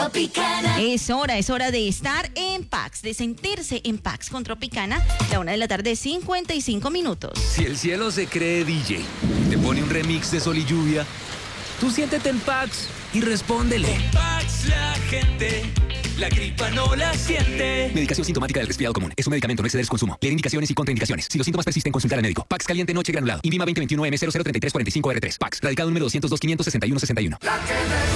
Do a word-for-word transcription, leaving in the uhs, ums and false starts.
Tropicana. Es hora, es hora de estar en Pax, de sentirse en Pax con Tropicana, la una de la tarde, cincuenta y cinco minutos. Si el cielo se cree D J, te pone un remix de sol y lluvia, tú siéntete en Pax y respóndele. Con Pax la gente, la gripa no la siente. Medicación sintomática del resfriado común. Es un medicamento, no exceder su consumo. Leer indicaciones y contraindicaciones. Si los síntomas persisten, consultar al médico. Pax caliente noche granulado. INVIMA veinte veintiuno M cero cero treinta y tres cuarenta y cinco R tres. Pax. Radicado número doscientos dos, quinientos sesenta y uno sesenta y uno.